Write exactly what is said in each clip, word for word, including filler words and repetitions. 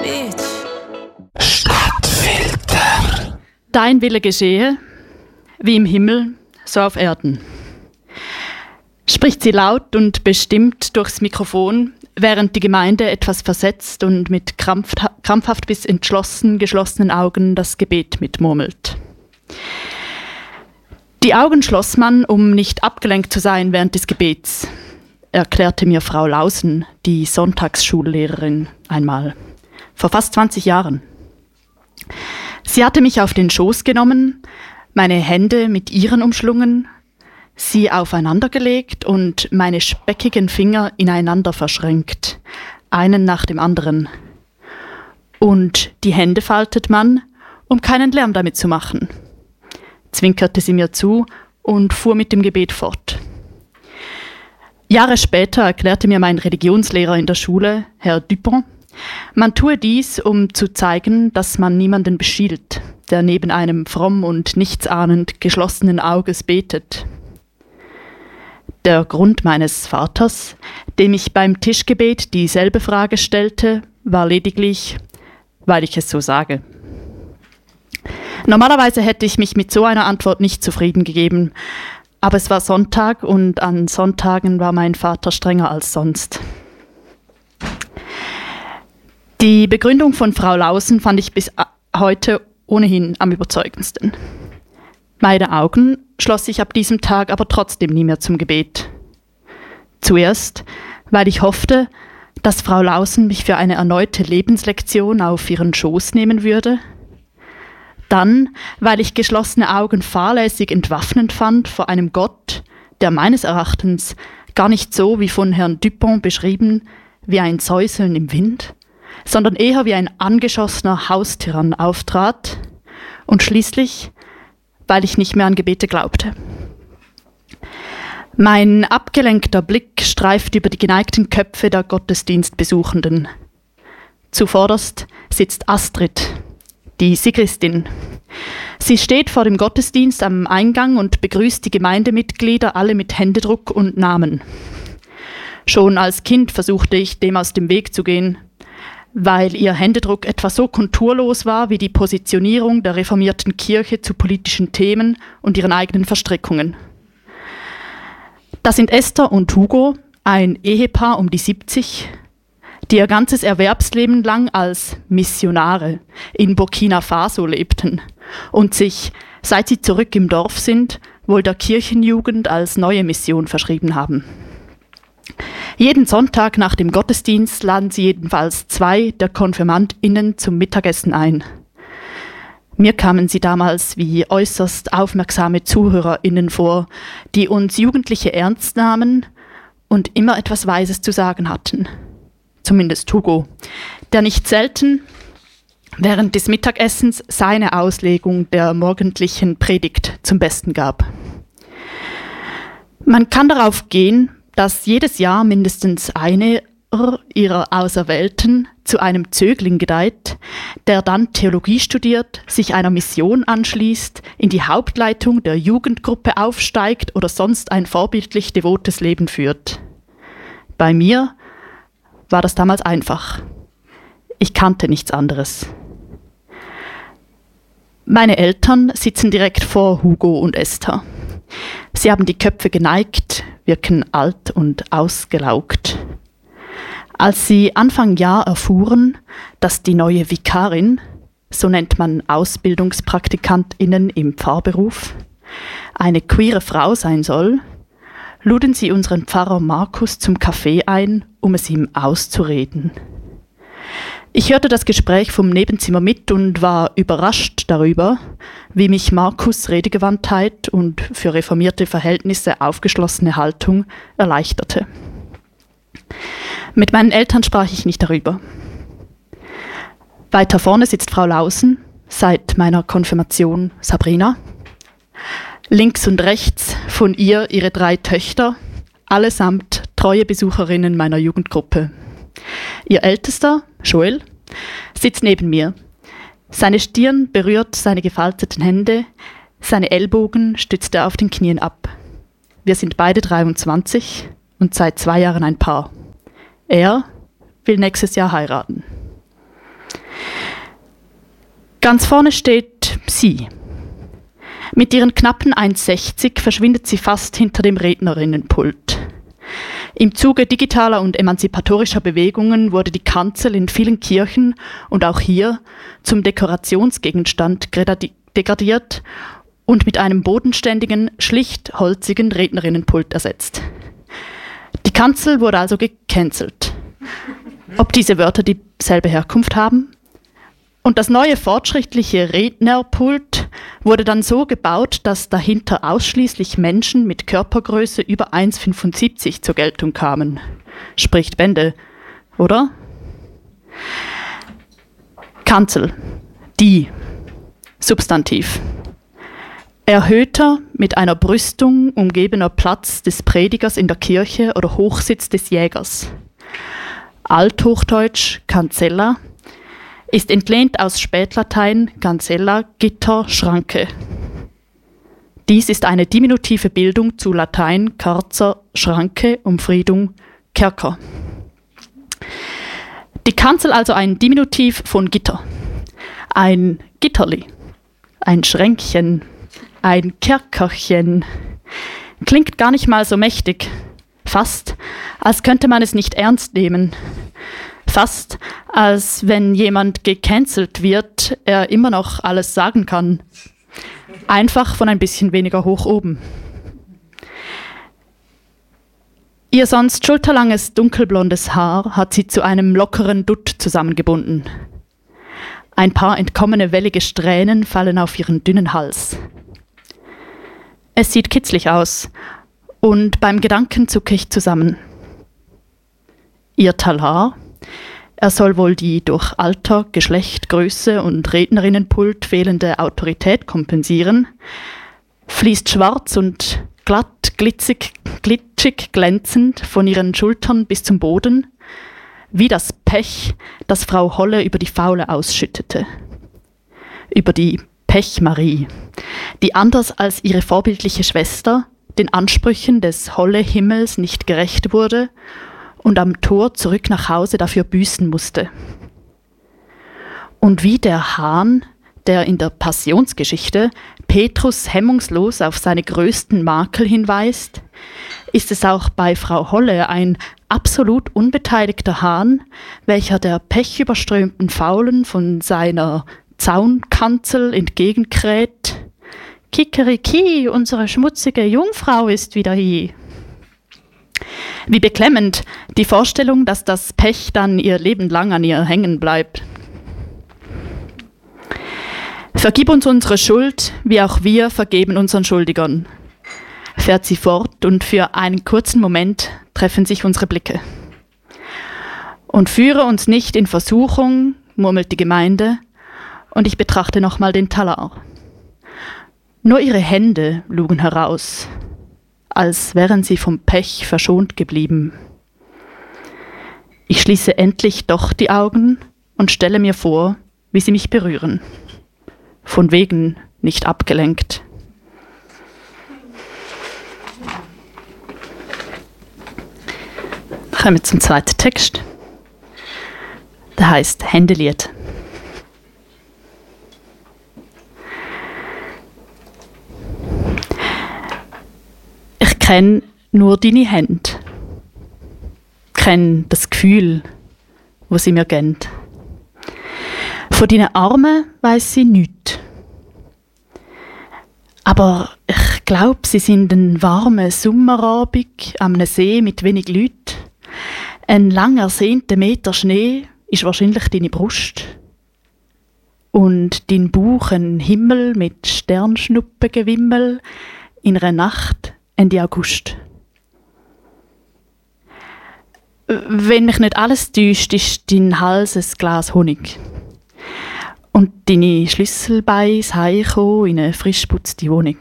Bitch. Stadtfilter. Dein Wille geschehe, wie im Himmel, so auf Erden. Spricht sie laut und bestimmt durchs Mikrofon, während die Gemeinde etwas versetzt und mit krampf- krampfhaft bis entschlossen geschlossenen Augen das Gebet mitmurmelt. Die Augen schloss man, um nicht abgelenkt zu sein während des Gebets, erklärte mir Frau Lausen, die Sonntagsschullehrerin, einmal, vor fast zwanzig Jahren. Sie hatte mich auf den Schoß genommen, meine Hände mit ihren umschlungen, sie aufeinandergelegt und meine speckigen Finger ineinander verschränkt, einen nach dem anderen. Und die Hände faltet man, um keinen Lärm damit zu machen, zwinkerte sie mir zu und fuhr mit dem Gebet fort. Jahre später erklärte mir mein Religionslehrer in der Schule, Herr Dupont, man tue dies, um zu zeigen, dass man niemanden beschielt, der neben einem fromm und nichtsahnend geschlossenen Auges betet. Der Grund meines Vaters, dem ich beim Tischgebet dieselbe Frage stellte, war lediglich, weil ich es so sage. Normalerweise hätte ich mich mit so einer Antwort nicht zufrieden gegeben, aber es war Sonntag und an Sonntagen war mein Vater strenger als sonst. Die Begründung von Frau Lausen fand ich bis heute ohnehin am überzeugendsten. Meine Augen schloss ich ab diesem Tag aber trotzdem nie mehr zum Gebet. Zuerst, weil ich hoffte, dass Frau Lausen mich für eine erneute Lebenslektion auf ihren Schoß nehmen würde. Dann, weil ich geschlossene Augen fahrlässig entwaffnend fand vor einem Gott, der meines Erachtens gar nicht so wie von Herrn Dupont beschrieben, wie ein Säuseln im Wind, sondern eher wie ein angeschossener Haustyrann auftrat, und schließlich, weil ich nicht mehr an Gebete glaubte. Mein abgelenkter Blick streift über die geneigten Köpfe der Gottesdienstbesuchenden. Zuvorderst sitzt Astrid, die Sigristin. Sie steht vor dem Gottesdienst am Eingang und begrüßt die Gemeindemitglieder alle mit Händedruck und Namen. Schon als Kind versuchte ich, dem aus dem Weg zu gehen, weil ihr Händedruck etwa so konturlos war wie die Positionierung der reformierten Kirche zu politischen Themen und ihren eigenen Verstrickungen. Das sind Esther und Hugo, ein Ehepaar um die siebzig, die ihr ganzes Erwerbsleben lang als Missionare in Burkina Faso lebten und sich, seit sie zurück im Dorf sind, wohl der Kirchenjugend als neue Mission verschrieben haben. Jeden Sonntag nach dem Gottesdienst laden sie jedenfalls zwei der KonfirmandInnen zum Mittagessen ein. Mir kamen sie damals wie äußerst aufmerksame ZuhörerInnen vor, die uns Jugendliche ernst nahmen und immer etwas Weises zu sagen hatten. Zumindest Hugo, der nicht selten während des Mittagessens seine Auslegung der morgendlichen Predigt zum Besten gab. Man kann darauf gehen, dass jedes Jahr mindestens eine ihrer Auserwählten zu einem Zögling gedeiht, der dann Theologie studiert, sich einer Mission anschließt, in die Hauptleitung der Jugendgruppe aufsteigt oder sonst ein vorbildlich devotes Leben führt. Bei mir war das damals einfach. Ich kannte nichts anderes. Meine Eltern sitzen direkt vor Hugo und Esther. Sie haben die Köpfe geneigt, wirken alt und ausgelaugt. Als sie Anfang Jahr erfuhren, dass die neue Vikarin, so nennt man AusbildungspraktikantInnen im Pfarrberuf, eine queere Frau sein soll, luden sie unseren Pfarrer Markus zum Kaffee ein, um es ihm auszureden. Ich hörte das Gespräch vom Nebenzimmer mit und war überrascht darüber, wie mich Markus' Redegewandtheit und für reformierte Verhältnisse aufgeschlossene Haltung erleichterte. Mit meinen Eltern sprach ich nicht darüber. Weiter vorne sitzt Frau Lausen, seit meiner Konfirmation Sabrina. Links und rechts von ihr ihre drei Töchter, allesamt treue Besucherinnen meiner Jugendgruppe. Ihr Ältester, Joel, sitzt neben mir. Seine Stirn berührt seine gefalteten Hände, seine Ellbogen stützt er auf den Knien ab. Wir sind beide dreiundzwanzig und seit zwei Jahren ein Paar. Er will nächstes Jahr heiraten. Ganz vorne steht sie. Mit ihren knappen eins Komma sechzig verschwindet sie fast hinter dem Rednerinnenpult. Im Zuge digitaler und emanzipatorischer Bewegungen wurde die Kanzel in vielen Kirchen und auch hier zum Dekorationsgegenstand degradiert und mit einem bodenständigen, schlicht holzigen Rednerinnenpult ersetzt. Die Kanzel wurde also gecancelt. Ob diese Wörter dieselbe Herkunft haben? Und das neue fortschrittliche Rednerpult wurde dann so gebaut, dass dahinter ausschließlich Menschen mit Körpergröße über eins Komma fünfundsiebzig zur Geltung kamen. Spricht Bände, oder? Kanzel. Die. Substantiv. Erhöhter, mit einer Brüstung umgebener Platz des Predigers in der Kirche oder Hochsitz des Jägers. Althochdeutsch Cancella ist entlehnt aus Spätlatein Cancella, Gitter, Schranke. Dies ist eine diminutive Bildung zu Latein Karzer, Schranke, Umfriedung, Kerker. Die Kanzel also ein Diminutiv von Gitter. Ein Gitterli, ein Schränkchen, ein Kerkerchen. Klingt gar nicht mal so mächtig. Fast, als könnte man es nicht ernst nehmen. Fast, als wenn jemand gecancelt wird, er immer noch alles sagen kann. Einfach von ein bisschen weniger hoch oben. Ihr sonst schulterlanges dunkelblondes Haar hat sie zu einem lockeren Dutt zusammengebunden. Ein paar entkommene wellige Strähnen fallen auf ihren dünnen Hals. Es sieht kitzlig aus und beim Gedanken zucke ich zusammen. Ihr Talar, er soll wohl die durch Alter, Geschlecht, Größe und Rednerinnenpult fehlende Autorität kompensieren, fließt schwarz und glatt, glitzig, glitschig, glänzend von ihren Schultern bis zum Boden, wie das Pech, das Frau Holle über die Faule ausschüttete. Über die Pechmarie, die anders als ihre vorbildliche Schwester den Ansprüchen des Holle-Himmels nicht gerecht wurde und am Tor zurück nach Hause dafür büßen musste. Und wie der Hahn, der in der Passionsgeschichte Petrus hemmungslos auf seine größten Makel hinweist, ist es auch bei Frau Holle ein absolut unbeteiligter Hahn, welcher der pechüberströmten Faulen von seiner Zaunkanzel entgegenkräht: Kikeriki, unsere schmutzige Jungfrau ist wieder hier. Wie beklemmend die Vorstellung, dass das Pech dann ihr Leben lang an ihr hängen bleibt. Vergib uns unsere Schuld, wie auch wir vergeben unseren Schuldigern, fährt sie fort, und für einen kurzen Moment treffen sich unsere Blicke. Und führe uns nicht in Versuchung, murmelt die Gemeinde, und ich betrachte nochmal den Talar. Nur ihre Hände lugen heraus, als wären sie vom Pech verschont geblieben. Ich schließe endlich doch die Augen und stelle mir vor, wie sie mich berühren. Von wegen nicht abgelenkt. Kommen wir zum zweiten Text. Der heißt Händelied. Ich kenne nur deine Hände. Ich kenne das Gefühl, das sie mir geben. Von deinen Armen weiss sie nichts. Aber ich glaube, sie sind ein warmer Sommerabend am See mit wenig Leuten. Ein lang ersehnter Meter Schnee ist wahrscheinlich deine Brust. Und dein Bauch ein Himmel mit Sternschnuppengewimmel in einer Nacht Ende August. Wenn mich nicht alles täuscht, ist dein Hals ein Glas Honig. Und deine Schlüsselbeine heimkommen in eine frisch geputzte Wohnung.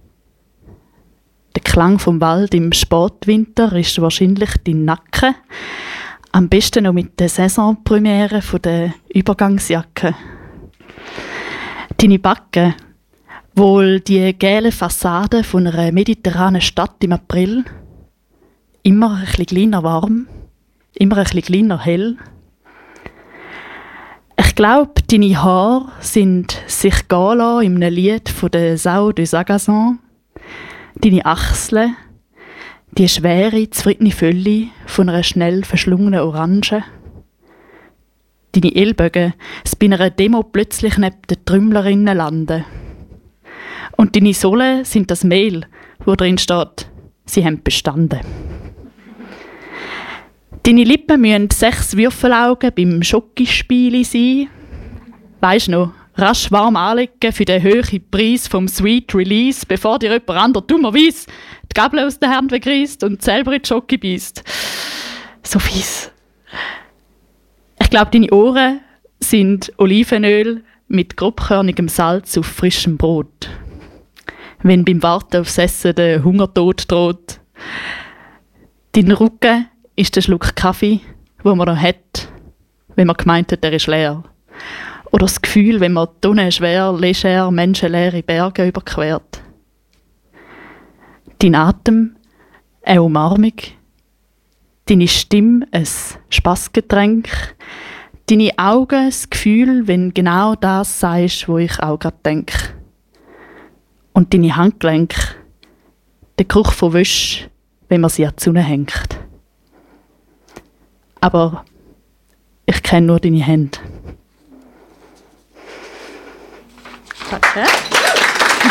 Der Klang vom Wald im Spätwinter ist wahrscheinlich dein Nacken. Am besten noch mit der Saisonpremiere der Übergangsjacke. Deine Backen, wohl die gelbe Fassade von einer mediterranen Stadt im April. Immer ein bisschen kleiner warm, immer ein bisschen kleiner hell. Ich glaube, deine Haare sind sich gehen lassen in einem Lied von der Sau de Sagazan. Deine Achseln, die schwere, zufriedene Fülle von einer schnell verschlungenen Orange. Deine Ellbogen, das bei einer Demo plötzlich neben den Trümmlerinnen landen. Und deine Sohlen sind das Mehl, wo drin steht, sie haben bestanden. Deine Lippen müssen sechs Würfelaugen beim Schokispieli sein. Weisst noch, rasch warm anlegen für den hohen Preis vom Sweet Release, bevor dir jemand anderes dummerweise die Gabel aus der Hand wegreisst und selber in die Schoki beißt. So fies. Ich glaube, deine Ohren sind Olivenöl mit grobkörnigem Salz auf frischem Brot. Wenn beim Warten aufs Essen der Hungertod droht. Dein Rücken ist der Schluck Kaffee, den man noch hat, wenn man gemeint hat, er ist leer. Oder das Gefühl, wenn man tonnenschwer, leger, menschenleere Berge überquert. Dein Atem, eine Umarmung. Deine Stimme, ein Spassgetränk. Deine Augen, das Gefühl, wenn genau das sagst, wo ich auch gerade denke. Und deine Handgelenke, der Geruch von Wäsche, wenn man sie an die Sonne hängt. Aber ich kenne nur deine Hände. Danke.